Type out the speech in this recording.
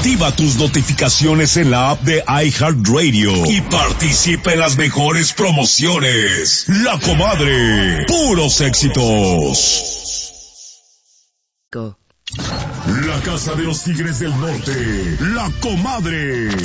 Activa tus notificaciones en la app de iHeartRadio y participa en las mejores promociones. La Comadre, puros éxitos. La Casa de los Tigres del Norte, La Comadre.